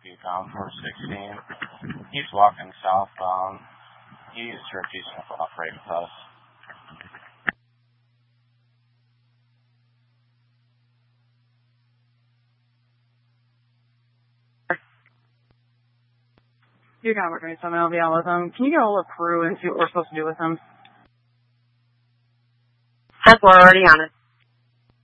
Beacon 416. He's walking southbound. He's refusing to cooperate with us. Beacon 427 LVL with him. Can you get a hold of crew and see what we're supposed to do with him? We're already on it.